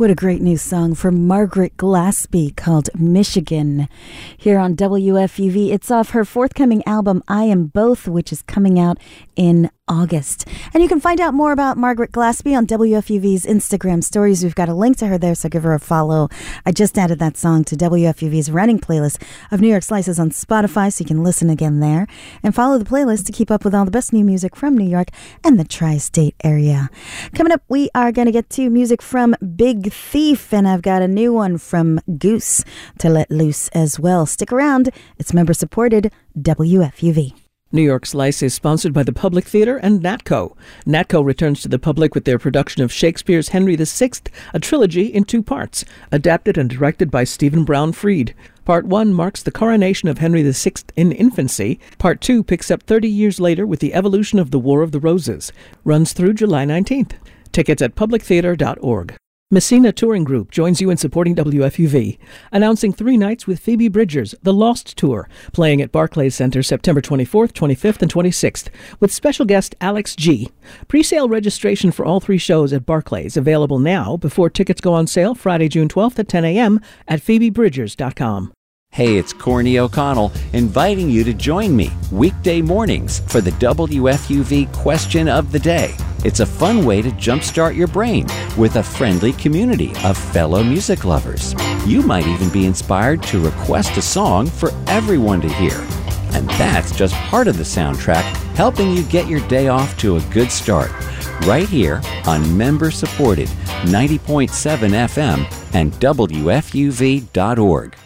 What a great new song from Margaret Glaspie called Michigan here on WFUV. It's off her forthcoming album, I Am Both, which is coming out in August. And you can find out more about Margaret Glaspie on WFUV's Instagram stories. We've got a link to her there, so give her a follow. I just added that song to WFUV's running playlist of New York Slices on Spotify, so you can listen again there. And follow the playlist to keep up with all the best new music from New York and the tri-state area. Coming up, we are going to get to music from Big Thief, and I've got a new one from Goose to let loose as well. Stick around. It's member-supported WFUV. New York Slice is sponsored by the Public Theater and NATCO. NATCO returns to the public with their production of Shakespeare's Henry VI, a trilogy in 2 parts, adapted and directed by Stephen Brown Freed. Part 1 marks the coronation of Henry VI in infancy. Part 2 picks up 30 years later with the evolution of the War of the Roses. Runs through July 19th. Tickets at publictheater.org. Messina Touring Group joins you in supporting WFUV, announcing 3 nights with Phoebe Bridgers, The Lost Tour, playing at Barclays Center September 24th, 25th, and 26th, with special guest Alex G. Pre-sale registration for all 3 shows at Barclays available now before tickets go on sale Friday, June 12th at 10 a.m. at phoebebridgers.com. Hey, it's Corny O'Connell inviting you to join me weekday mornings for the WFUV Question of the Day. It's a fun way to jumpstart your brain with a friendly community of fellow music lovers. You might even be inspired to request a song for everyone to hear. And that's just part of the soundtrack, helping you get your day off to a good start. Right here on member-supported 90.7 FM and WFUV.org.